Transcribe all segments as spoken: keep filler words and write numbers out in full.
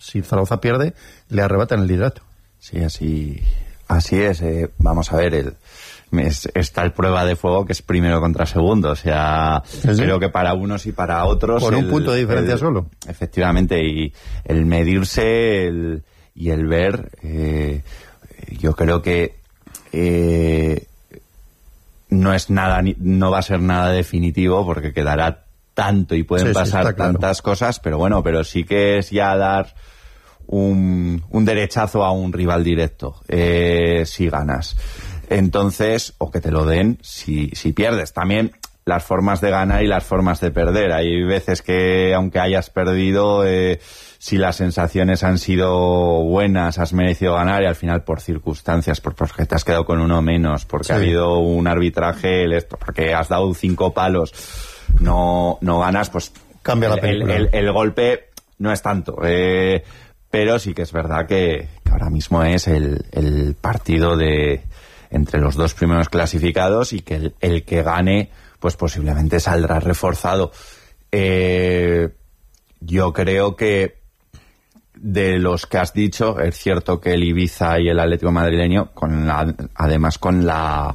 si Zaragoza pierde, le arrebatan el liderato. Sí, así, así es. Eh, vamos a ver, el, es, está el prueba de fuego que es primero contra segundo. O sea, ¿sí? Creo que para unos y para otros... Por un el, punto de diferencia el, solo. Efectivamente, y el medirse el, y el ver, eh, yo creo que eh, no es nada, no va a ser nada definitivo porque quedará tanto y pueden sí, pasar sí, claro. tantas cosas, pero bueno, pero sí que es ya dar un, un derechazo a un rival directo eh, si ganas. Entonces, o que te lo den si, si pierdes. También las formas de ganar y las formas de perder. Hay veces que, aunque hayas perdido, eh, si las sensaciones han sido buenas, has merecido ganar y al final por circunstancias, por, porque te has quedado con uno menos, porque sí. ha habido un arbitraje, porque has dado cinco palos, no, no ganas, pues cambia la película. El, el, el golpe no es tanto. Eh, pero sí que es verdad que, que ahora mismo es el, el partido de entre los dos primeros clasificados y que el, el que gane pues posiblemente saldrá reforzado. Eh, yo creo que de los que has dicho, es cierto que el Ibiza y el Atlético madrileño, con la, además con la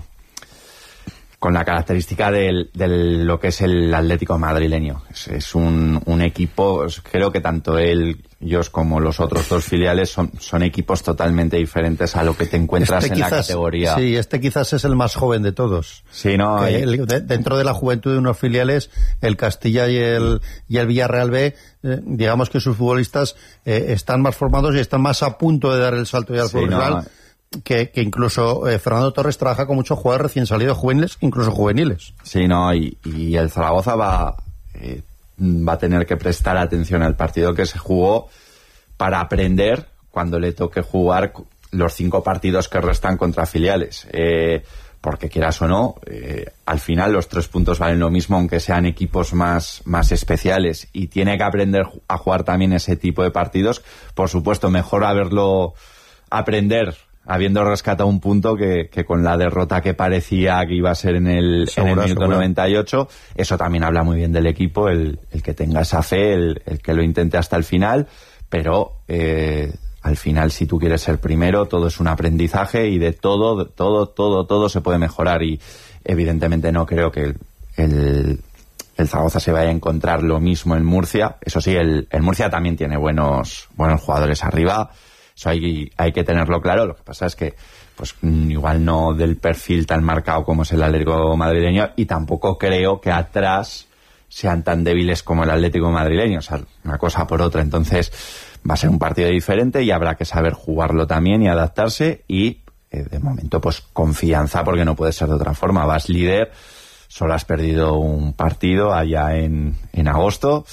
con la característica de lo que es el Atlético madrileño. Es, es un, un equipo, creo que tanto él, ellos como los otros dos filiales son, son equipos totalmente diferentes a lo que te encuentras este en quizás, la categoría. Sí, este quizás es el más joven de todos. Sí, no. Que el, de, dentro de la juventud de unos filiales, el Castilla y el, y el Villarreal B, eh, digamos que sus futbolistas eh, están más formados y están más a punto de dar el salto ya al sí, profesional. No. Que, que incluso eh, Fernando Torres trabaja con muchos jugadores recién salidos juveniles, incluso juveniles. Sí, no, y, y el Zaragoza va, eh, va a tener que prestar atención al partido que se jugó para aprender cuando le toque jugar los cinco partidos que restan contra filiales. Eh, porque quieras o no, eh, al final los tres puntos valen lo mismo, aunque sean equipos más, más especiales, y tiene que aprender a jugar también ese tipo de partidos. Por supuesto, mejor haberlo aprender habiendo rescatado un punto que, que con la derrota que parecía que iba a ser en el, segura, en el minuto segura. noventa y ocho. Eso también habla muy bien del equipo, el, el que tenga esa fe, el, el que lo intente hasta el final, pero eh, al final, si tú quieres ser primero, todo es un aprendizaje y de todo, de todo, todo, todo se puede mejorar, y evidentemente no creo que el, el, el Zaragoza se vaya a encontrar lo mismo en Murcia. Eso sí, el, el Murcia también tiene buenos, buenos jugadores arriba. Eso hay, hay que tenerlo claro. Lo que pasa es que, pues, igual no del perfil tan marcado como es el Atlético madrileño, y tampoco creo que atrás sean tan débiles como el Atlético madrileño. O sea, una cosa por otra. Entonces, va a ser un partido diferente y habrá que saber jugarlo también y adaptarse. Y, eh, de momento, pues, confianza, porque no puede ser de otra forma. Vas líder, solo has perdido un partido allá en, en agosto.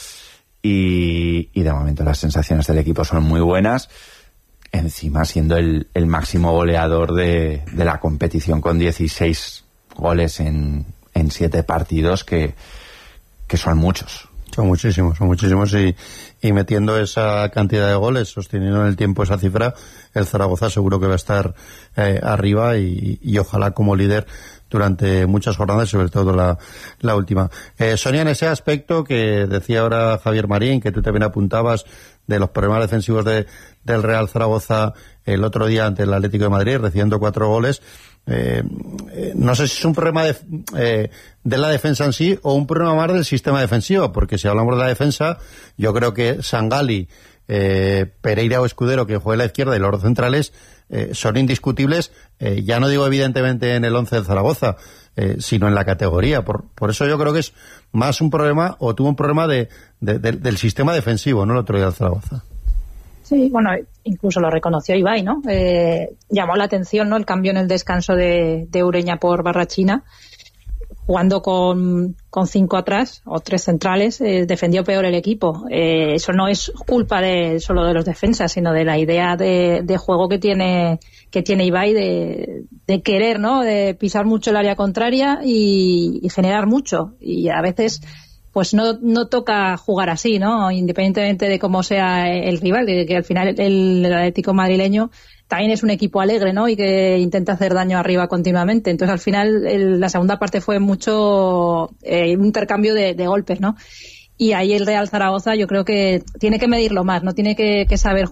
Y, y, de momento, las sensaciones del equipo son muy buenas. Encima siendo el, el máximo goleador de, de la competición con dieciséis goles en, en siete partidos, que, que son muchos. Son muchísimos, son muchísimos, y, y metiendo esa cantidad de goles, sosteniendo en el tiempo esa cifra, el Zaragoza seguro que va a estar eh, arriba y, y ojalá como líder durante muchas jornadas, sobre todo la, la última. Eh, Sonia, en ese aspecto que decía ahora Javier Marín, que tú también apuntabas, de los problemas defensivos de, del Real Zaragoza el otro día ante el Atlético de Madrid, recibiendo cuatro goles, eh, eh, no sé si es un problema de, eh, de la defensa en sí o un problema más del sistema defensivo, porque si hablamos de la defensa, yo creo que Sangali, eh, Pereira o Escudero, que juega a la izquierda, y los dos centrales eh, son indiscutibles, eh, ya no digo evidentemente en el once de Zaragoza, eh, sino en la categoría. Por, por eso yo creo que es más un problema, o tuvo un problema de, de, de del sistema defensivo, ¿no?, el otro día del Zaragoza. Sí, bueno, incluso lo reconoció Ibai, ¿no? Eh, llamó la atención, ¿no?, el cambio en el descanso de, de Ureña por Barrachina, jugando con, con cinco atrás o tres centrales, eh, defendió peor el equipo. Eh, eso no es culpa de solo de los defensas, sino de la idea de, de juego que tiene que tiene Ibai de, de querer, ¿no?, de pisar mucho el área contraria y, y generar mucho. Y a veces, pues no, no toca jugar así, ¿no?, independientemente de cómo sea el rival, que, que al final el, el Atlético madrileño también es un equipo alegre, ¿no?, y que intenta hacer daño arriba continuamente. Entonces, al final, el, la segunda parte fue mucho eh, un intercambio de, de golpes, ¿no? Y ahí el Real Zaragoza yo creo que tiene que medirlo más, no tiene que, que saber